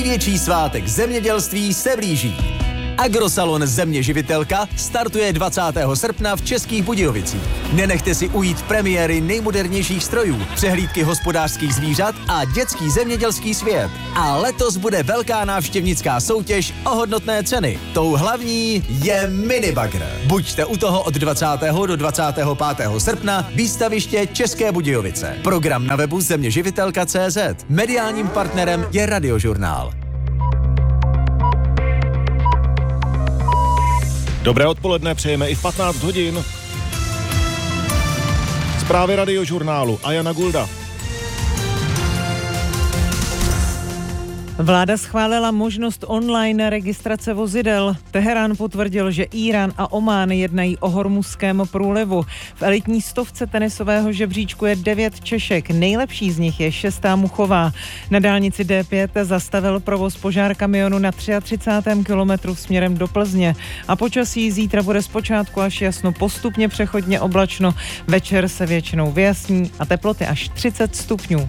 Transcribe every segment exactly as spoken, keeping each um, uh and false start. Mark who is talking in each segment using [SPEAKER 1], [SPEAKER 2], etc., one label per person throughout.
[SPEAKER 1] Největší svátek zemědělství se blíží. Agrosalon Země živitelka startuje dvacátého srpna v Českých Budějovicích. Nenechte si ujít premiéry nejmodernějších strojů, přehlídky hospodářských zvířat a dětský zemědělský svět. A letos bude velká návštěvnická soutěž o hodnotné ceny. Tou hlavní je minibagr. Buďte u toho od dvacátého do dvacátého pátého srpna, výstaviště České Budějovice. Program na webu země živitelka tečka cé zet. Mediálním partnerem je Radiožurnál.
[SPEAKER 2] Dobré odpoledne přejeme i v patnáct hodin. Zprávy Radiožurnálu a Jana Gulda.
[SPEAKER 3] Vláda schválila možnost online registrace vozidel. Teherán potvrdil, že Írán a Omán jednají o Hormuzském průlivu. V elitní stovce tenisového žebříčku je devět Češek. Nejlepší z nich je šestá Muchová. Na dálnici D pět zastavil provoz požár kamionu na třicátém třetím kilometru směrem do Plzně. A počasí zítra bude zpočátku až jasno, postupně přechodně oblačno. Večer se většinou vyjasní a teploty až třicet stupňů.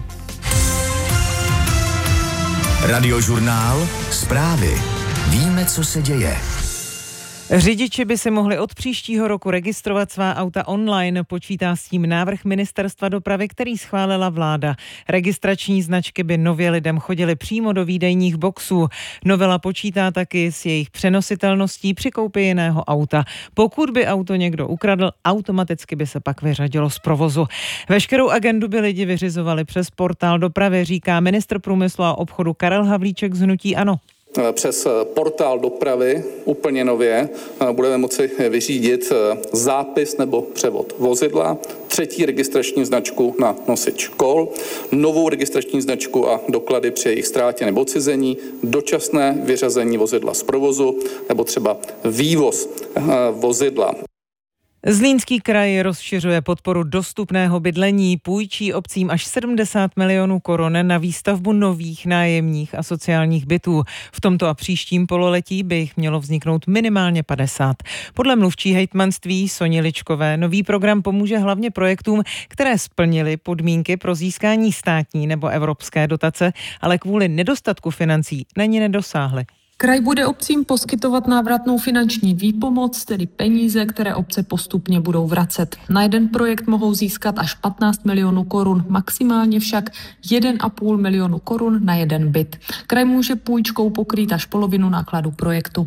[SPEAKER 4] Radiožurnál, zprávy. Víme, co se děje.
[SPEAKER 3] Řidiči by si mohli od příštího roku registrovat svá auta online, počítá s tím návrh Ministerstva dopravy, který schválila vláda. Registrační značky by nově lidem chodily přímo do výdejních boxů. Novela počítá taky s jejich přenositelností při koupi jiného auta. Pokud by auto někdo ukradl, automaticky by se pak vyřadilo z provozu. Veškerou agendu by lidi vyřizovali přes portál dopravy, říká ministr průmyslu a obchodu Karel Havlíček z hnutí ANO.
[SPEAKER 5] Přes portál dopravy úplně nově budeme moci vyřídit zápis nebo převod vozidla, třetí registrační značku na nosič kol, novou registrační značku a doklady při jejich ztrátě nebo cizení, dočasné vyřazení vozidla z provozu nebo třeba vývoz vozidla.
[SPEAKER 3] Zlínský kraj rozšiřuje podporu dostupného bydlení, půjčí obcím až sedmdesát milionů korun na výstavbu nových nájemních a sociálních bytů. V tomto a příštím pololetí by jich mělo vzniknout minimálně padesát. Podle mluvčí hejtmanství Soni Ličkové nový program pomůže hlavně projektům, které splnily podmínky pro získání státní nebo evropské dotace, ale kvůli nedostatku financí na ně nedosáhly.
[SPEAKER 6] Kraj bude obcím poskytovat návratnou finanční výpomoc, tedy peníze, které obce postupně budou vracet. Na jeden projekt mohou získat až patnáct milionů korun, maximálně však jeden a půl milionu korun na jeden byt. Kraj může půjčkou pokrýt až polovinu nákladů projektu.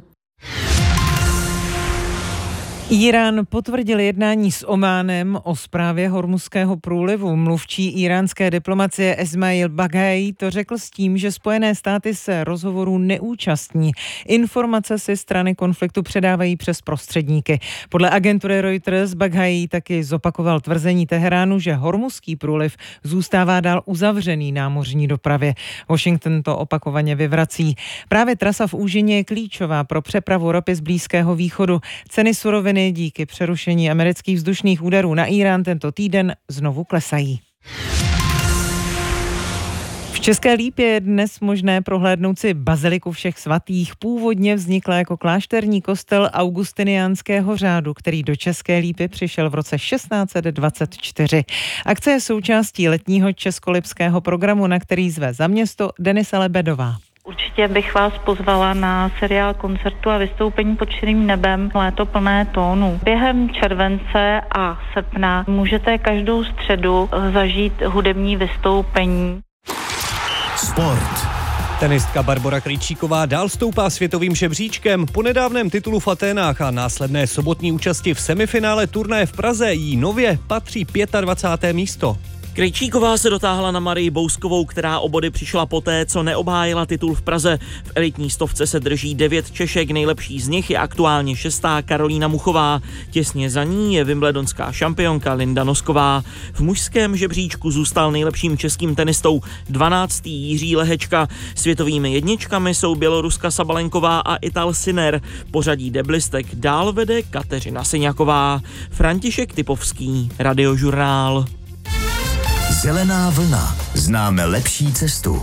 [SPEAKER 3] Írán potvrdil jednání s Ománem o správě Hormuzského průlivu. Mluvčí íránské diplomacie Esmail Baghai to řekl s tím, že Spojené státy se rozhovorů neúčastní. Informace si strany konfliktu předávají přes prostředníky. Podle agentury Reuters Baghai taky zopakoval tvrzení Teheránu, že Hormuzský průliv zůstává dál uzavřený námořní dopravě. Washington to opakovaně vyvrací. Právě trasa v úžině je klíčová pro přepravu ropy z Blízkého východu. Ceny surovin díky přerušení amerických vzdušných úderů na Írán tento týden znovu klesají. V České Lípě je dnes možné prohlédnout si baziliku všech svatých. Původně vznikla jako klášterní kostel augustiniánského řádu, který do České Lípy přišel v roce šestnáct set dvacet čtyři. Akce je součástí letního českolipského programu, na který zve za město Denisa Lebedová.
[SPEAKER 7] Určitě bych vás pozvala na seriál koncertu a vystoupení pod širým nebem Léto plné tónů. Během července a srpna můžete každou středu zažít hudební vystoupení.
[SPEAKER 4] Sport.
[SPEAKER 8] Tenistka Barbora Krejčíková dál stoupá světovým žebříčkem. Po nedávném titulu v Aténách a následné sobotní účasti v semifinále turnaje v Praze jí nově patří dvacáté páté místo.
[SPEAKER 9] Krejčíková se dotáhla na Marii Bouskovou, která o body přišla poté, co neobhájila titul v Praze. V elitní stovce se drží devět Češek, nejlepší z nich je aktuálně šestá Karolína Muchová. Těsně za ní je wimbledonská šampionka Linda Nosková. V mužském žebříčku zůstal nejlepším českým tenistou dvanáctý Jiří Lehečka. Světovými jedničkami jsou Běloruska Sabalenková a Ital Sinner. Pořadí deblistek dál vede Kateřina Syňaková. František Typovský, Radiožurnál.
[SPEAKER 4] Zelená vlna. Známe lepší cestu.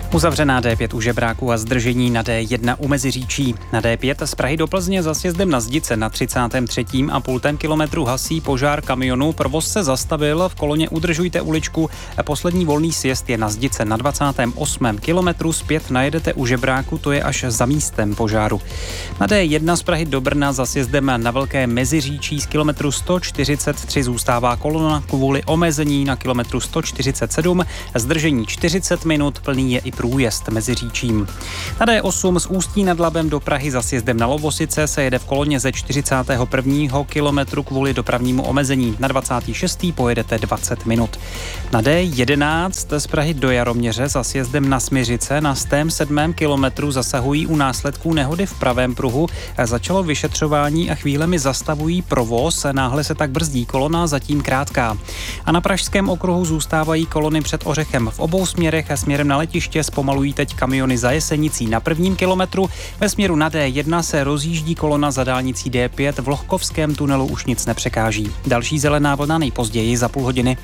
[SPEAKER 10] Uzavřená D pět u Žebráku a zdržení na D jedna u Meziříčí. Na D pět z Prahy do Plzně za sjezdem na Zdice na třicátém třetím a půltém kilometru hasí požár kamionu. Provoz se zastavil, v koloně udržujte uličku. Poslední volný sjezd je na Zdice na dvacátém osmém kilometru. Zpět najedete u Žebráku, to je až za místem požáru. Na D jedna z Prahy do Brna za sjezdem na Velké Meziříčí z kilometru sto čtyřicet tři zůstává kolona kvůli omezení na kilometru sto čtyřicet sedm. Zdržení čtyřicet minut, plný je i průjezd Meziříčím. Na D osm z Ústí nad Labem do Prahy za sjezdem na Lovosice se jede v koloně ze čtyřicátého prvního kilometru kvůli dopravnímu omezení. Na dvacátém šestém pojedete dvacet minut. Na D jedenáct z Prahy do Jaroměře za sjezdem na Smiřice na stém sedmém kilometru zasahují u následků nehody v pravém pruhu. Začalo vyšetřování a chvílemi zastavují provoz, náhle se tak brzdí kolona, zatím krátká. A na pražském okruhu zůstávají kolony před Ořechem v obou směrech a směrem na letiště zpomalují teď kamiony za Jesenicí na prvním kilometru. Ve směru na D jedna se rozjíždí kolona za dálnicí D pět, v Lohkovském tunelu už nic nepřekáží. Další zelená vlna nejpozději za půl hodiny.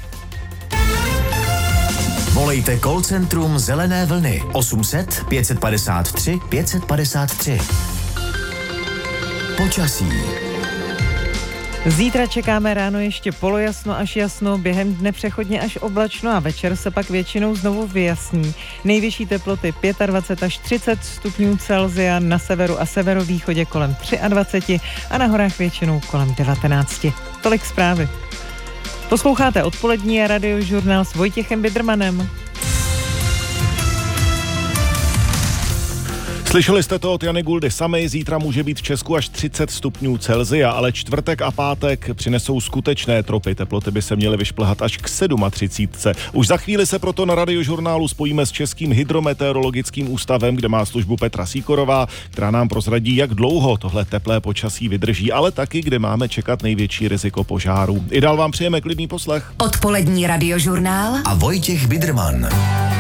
[SPEAKER 4] Volejte call centrum Zelené vlny osm set pět padesát tři pět padesát tři. Počasí.
[SPEAKER 3] Zítra čekáme ráno ještě polojasno až jasno, během dne přechodně až oblačno a večer se pak většinou znovu vyjasní. Nejvyšší teploty dvacet pět až třicet stupňů Celsia, na severu a severovýchodě kolem dvacet tři a na horách většinou kolem devatenáct. Tolik zprávy. Posloucháte odpolední radiožurnál s Vojtěchem Bidrmanem.
[SPEAKER 2] Slyšeli jste to od Jany Guldy samej, zítra může být v Česku až třicet stupňů Celsia, ale čtvrtek a pátek přinesou skutečné tropy. Teploty by se měly vyšplhat až k třicet sedm. Už za chvíli se proto na radiožurnálu spojíme s Českým hydrometeorologickým ústavem, kde má službu Petra Sýkorová, která nám prozradí, jak dlouho tohle teplé počasí vydrží, ale taky, kde máme čekat největší riziko požáru. I dál vám přejeme klidný poslech.
[SPEAKER 11] Odpolední radiožurnál
[SPEAKER 4] a Vojtěch Bidrman.